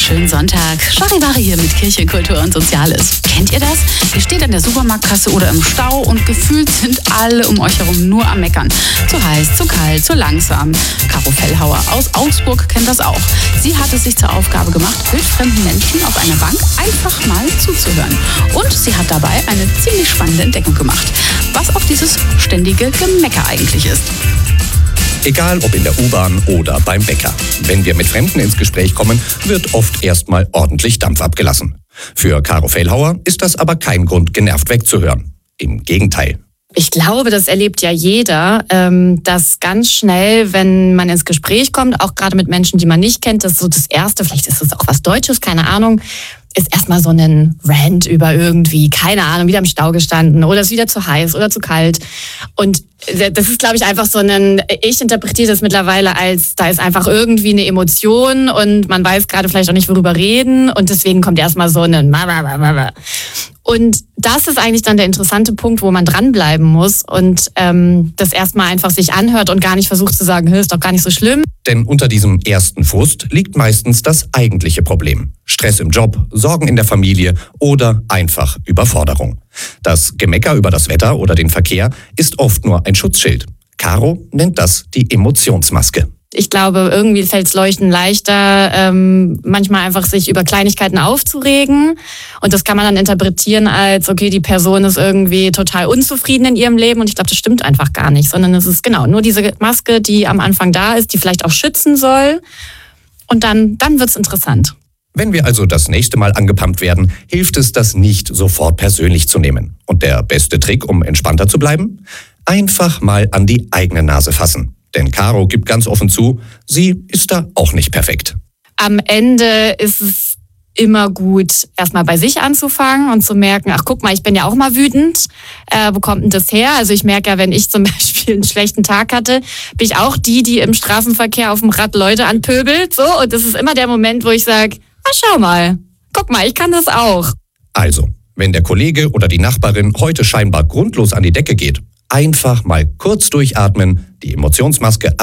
Schönen Sonntag. Charivari hier mit Kirche, Kultur und Soziales. Kennt ihr das? Ihr steht an der Supermarktkasse oder im Stau und gefühlt sind alle um euch herum nur am Meckern. Zu heiß, zu kalt, zu langsam. Caro Fellhauer aus Augsburg kennt das auch. Sie hat es sich zur Aufgabe gemacht, wildfremden Menschen auf einer Bank einfach mal zuzuhören. Und sie hat dabei eine ziemlich spannende Entdeckung gemacht, was auch dieses ständige Gemecker eigentlich ist. Egal ob in der U-Bahn oder beim Bäcker. Wenn wir mit Fremden ins Gespräch kommen, wird oft erstmal ordentlich Dampf abgelassen. Für Caro Fellhauer ist das aber kein Grund, genervt wegzuhören. Im Gegenteil. Ich glaube, das erlebt ja jeder, dass ganz schnell, wenn man ins Gespräch kommt, auch gerade mit Menschen, die man nicht kennt, das ist so das Erste, vielleicht ist es auch was Deutsches, keine Ahnung, ist erstmal so ein Rant über irgendwie, keine Ahnung, wieder im Stau gestanden oder ist wieder zu heiß oder zu kalt. Und das ist, glaube ich, einfach ich interpretiere das mittlerweile als, da ist einfach irgendwie eine Emotion und man weiß gerade vielleicht auch nicht, worüber reden und deswegen kommt erstmal so ein Und das ist eigentlich dann der interessante Punkt, wo man dranbleiben muss und das erstmal einfach sich anhört und gar nicht versucht zu sagen, ist doch gar nicht so schlimm. Denn unter diesem ersten Frust liegt meistens das eigentliche Problem. Stress im Job, Sorgen in der Familie oder einfach Überforderung. Das Gemecker über das Wetter oder den Verkehr ist oft nur ein Schutzschild. Caro nennt das die Emotionsmaske. Ich glaube, irgendwie fällt es Leuchten leichter, manchmal einfach sich über Kleinigkeiten aufzuregen. Und das kann man dann interpretieren als, okay, die Person ist irgendwie total unzufrieden in ihrem Leben. Und ich glaube, das stimmt einfach gar nicht, sondern es ist genau nur diese Maske, die am Anfang da ist, die vielleicht auch schützen soll. Und dann wird's interessant. Wenn wir also das nächste Mal angepumpt werden, hilft es, das nicht sofort persönlich zu nehmen. Und der beste Trick, um entspannter zu bleiben? Einfach mal an die eigene Nase fassen. Denn Caro gibt ganz offen zu, sie ist da auch nicht perfekt. Am Ende ist es immer gut, erstmal bei sich anzufangen und zu merken, ach guck mal, ich bin ja auch mal wütend. Wo kommt denn das her? Also ich merke ja, wenn ich zum Beispiel einen schlechten Tag hatte, bin ich auch die im Straßenverkehr auf dem Rad Leute anpöbelt. So, und das ist immer der Moment, wo ich sage, schau mal, guck mal, ich kann das auch. Also, wenn der Kollege oder die Nachbarin heute scheinbar grundlos an die Decke geht, einfach mal kurz durchatmen, die Emotionsmaske